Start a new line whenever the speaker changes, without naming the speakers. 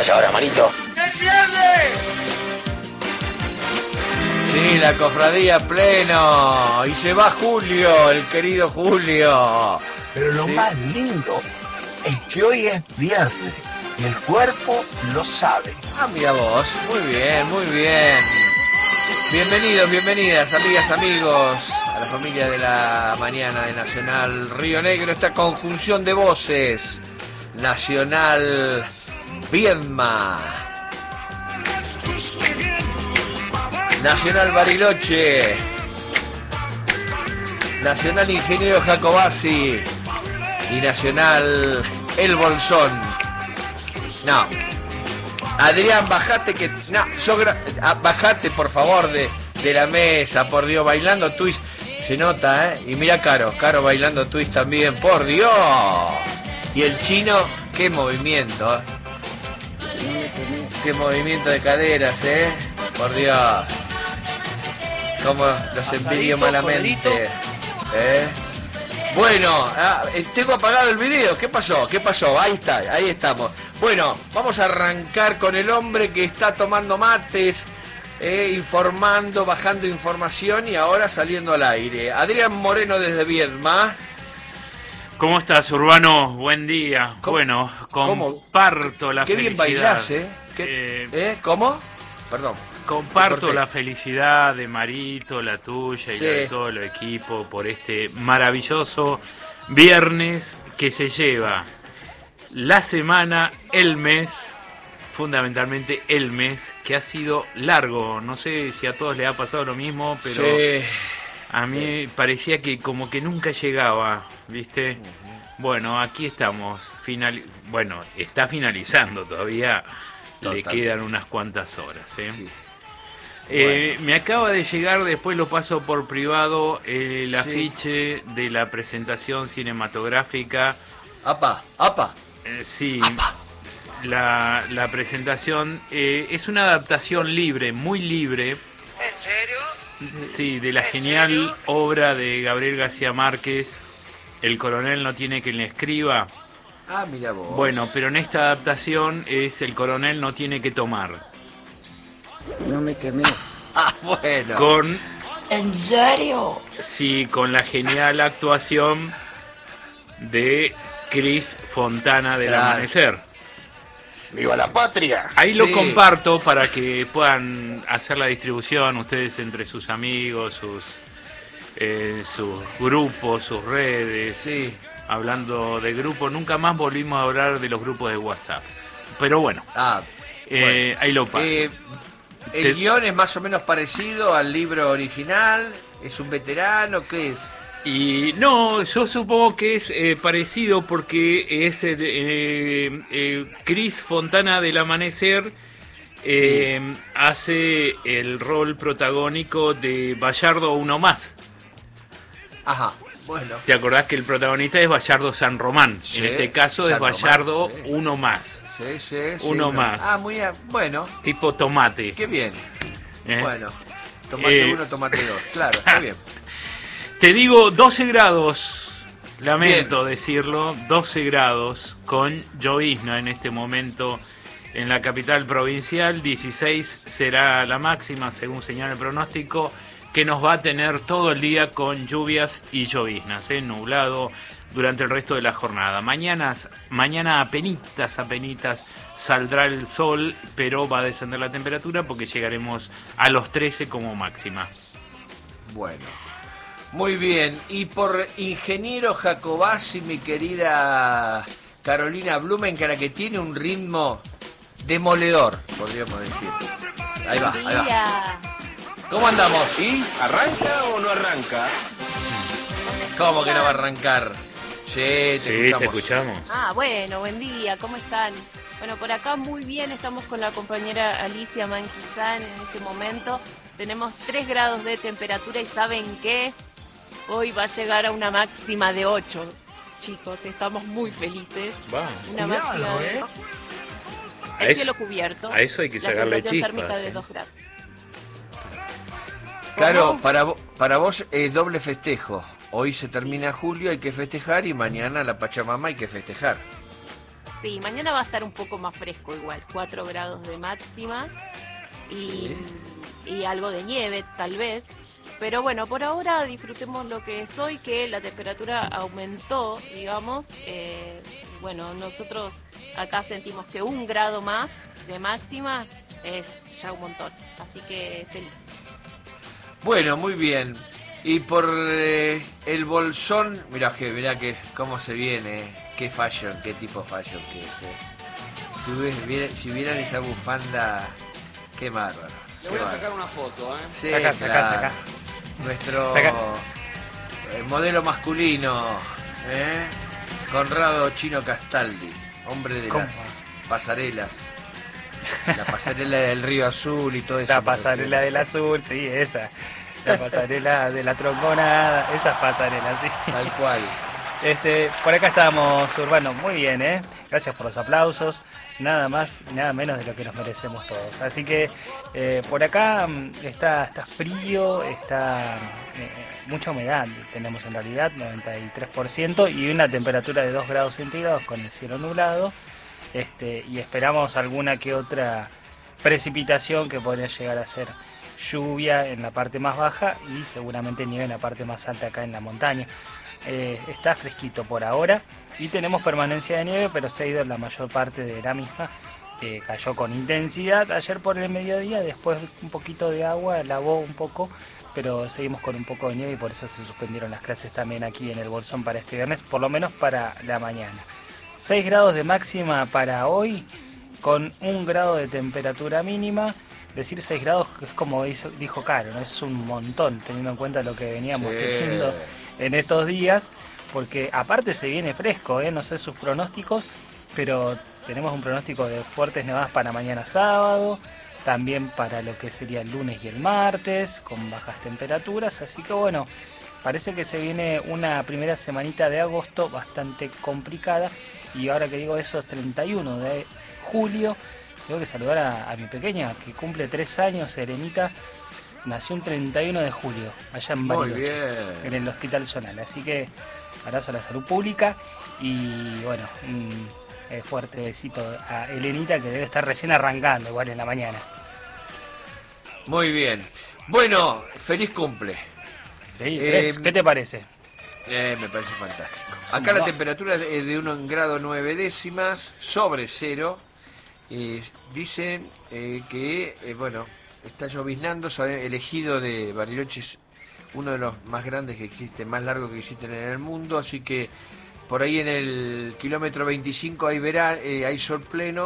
vaya ahora, manito.
¡Se pierde!
Sí, la cofradía pleno. Y se va Julio, el querido Julio.
Pero lo
Sí.
más lindo es que hoy es viernes y el cuerpo lo sabe.
Ah, mira vos. Muy bien, muy bien. Bienvenidos, bienvenidas, amigas, amigos, a la familia de la mañana de Nacional Río Negro. Esta conjunción de voces. Nacional Viedma. Nacional Bariloche. Nacional Ingeniero Jacobasi. Y Nacional El Bolsón. No. Adrián, bajate que... No, bajate por favor de la mesa, por Dios, bailando twist. Se nota, ¿eh? Y mira Caro bailando twist también, por Dios. Y el chino, qué movimiento, ¿eh? Qué movimiento de caderas, ¿eh? Por Dios. Cómo los envidio malamente. ¿Eh? Bueno, tengo apagado el video. ¿Qué pasó? Ahí está, ahí estamos. Bueno, vamos a arrancar con el hombre que está tomando mates, informando, bajando información y ahora saliendo al aire. Adrián Moreno desde Viedma.
¿Cómo estás, Urbano? Buen día.
¿Cómo?
Bueno, comparto la
Qué
felicidad.
bien bailás, ¿eh? ¿Cómo? Perdón.
Comparto la felicidad de Marito, la tuya y
Sí.
la de todo el equipo por este maravilloso viernes que se lleva la semana, el mes, fundamentalmente el mes, que ha sido largo. No sé si a todos les ha pasado lo mismo, pero
Sí.
a mí parecía que como que nunca llegaba, ¿viste? Bueno, aquí estamos. Bueno, está finalizando todavía. Le quedan unas cuantas horas, ¿eh?
Sí.
Me acaba de llegar, después lo paso por privado, el
Sí.
afiche de la presentación cinematográfica.
Apa.
Sí, la presentación es una adaptación libre, muy libre.
¿En serio?
Sí, de la genial obra de Gabriel García Márquez, El coronel no tiene quien le escriba.
Ah, mira vos.
Bueno, pero en esta adaptación es El coronel no tiene que tomar.
No me quemé.
Ah, bueno.
Con,
¿En serio?
sí, con la genial actuación de Cris Fontana del
Claro.
Amanecer.
¡Viva la patria!
Ahí lo
Sí.
comparto para que puedan hacer la distribución ustedes entre sus amigos, sus grupos, sus redes.
Sí.
Hablando de grupos, nunca más volvimos a hablar de los grupos de WhatsApp. Pero bueno,
Bueno.
ahí lo paso.
El guión es más o menos parecido al libro original. ¿Es un veterano? ¿Qué es?
Y no, yo supongo que es parecido porque es Cris Fontana del Amanecer. Hace el rol protagónico de Bayardo Uno Más.
Ajá, bueno.
¿Te acordás que el protagonista es Bayardo San Román?
Sí,
En este caso es
San Román,
Bayardo
sí.
Uno Más,
Sí.
Uno más.
Ah, muy bien. Bueno,
tipo tomate.
qué bien.
¿Eh?
Bueno, tomate uno, tomate dos. Claro, está bien.
Te digo 12 grados, lamento decirlo, 12 grados con llovizna en este momento en la capital provincial. 16 será la máxima según señala el pronóstico, que nos va a tener todo el día con lluvias y lloviznas, nublado durante el resto de la jornada. Mañana apenitas saldrá el sol, pero va a descender la temperatura porque llegaremos a los 13 como máxima.
Bueno, muy bien. Y por Ingeniero Jacobasi, mi querida Carolina Blumenkara, que tiene un ritmo demoledor, podríamos decir. Ahí va. ¿Cómo andamos? ¿Y
¿Arranca o no arranca?
cómo que no va a arrancar? Sí, te
escuchamos.
Ah, bueno, buen día, ¿cómo están? Bueno, por acá muy bien, estamos con la compañera Alicia Manquillán en este momento. Tenemos 3 grados de temperatura y ¿saben qué? Hoy va a llegar a una máxima de 8. Chicos, estamos muy felices. Una máxima de 8. El cielo cubierto.
A eso hay que sacarle
la sensación
chispas.
térmica de 2 grados.
Claro, para vos es doble festejo. Hoy se termina julio, hay que festejar, y mañana la Pachamama hay que festejar.
Sí, mañana va a estar un poco más fresco igual, 4 grados de máxima y algo de nieve tal vez. Pero bueno, por ahora disfrutemos lo que es hoy, que la temperatura aumentó, digamos. Bueno, nosotros acá sentimos que 1 grado más de máxima es ya un montón, así que felices.
Bueno, muy bien. Y por el Bolsón, mirá que cómo se viene, qué fashion, qué tipo fashion que es. Si vieran esa bufanda, qué bárbaro.
Le voy a sacar una foto, ¿eh?
Sí,
Saca.
Nuestro
Saca.
Modelo masculino, Conrado Chino Castaldi, hombre de
¿Cómo?
las pasarelas. La pasarela del Río Azul y todo eso.
La pasarela del azul, sí, esa. La pasarela de la trombona, esas pasarelas, sí.
Tal cual.
Por acá estábamos, Urbano, muy bien, ¿eh? Gracias por los aplausos, nada más y nada menos de lo que nos merecemos todos. Así que por acá está frío, está mucha humedad, tenemos en realidad 93% y una temperatura de 2 grados centígrados con el cielo nublado, y esperamos alguna que otra precipitación que podría llegar a ser lluvia en la parte más baja y seguramente nieve en la parte más alta acá en la montaña. Está fresquito por ahora y tenemos permanencia de nieve, pero se ha ido la mayor parte de la misma. Cayó con intensidad ayer por el mediodía, después un poquito de agua, lavó un poco, pero seguimos con un poco de nieve y por eso se suspendieron las clases también aquí en el Bolsón para este viernes, por lo menos para la mañana. 6 grados de máxima para hoy, con 1 grado de temperatura mínima. Decir 6 grados es como dijo Caro, ¿no? Es un montón, teniendo en cuenta lo que veníamos teniendo en estos días, porque aparte se viene fresco, no sé sus pronósticos, pero tenemos un pronóstico de fuertes nevadas para mañana sábado, también para lo que sería el lunes y el martes, con bajas temperaturas, así que bueno, parece que se viene una primera semanita de agosto bastante complicada, y ahora que digo eso, es 31 de julio, tengo que saludar a mi pequeña, que cumple 3 años, Serenita. Nació un 31 de julio, allá en Bariloche, en el Hospital Zonal. Así que abrazo a la salud pública y bueno, un fuerte besito a Elenita, que debe estar recién arrancando igual en la mañana.
Muy bien. Bueno, feliz cumple.
Sí, ¿qué te parece?
Me parece fantástico. Acá la temperatura es de 1 grado 9 décimas, sobre cero. Dicen que, bueno, está lloviznando. El ejido de Bariloche es uno de los más grandes que existen, más largos que existen en el mundo, así que por ahí en el kilómetro 25 hay sol pleno.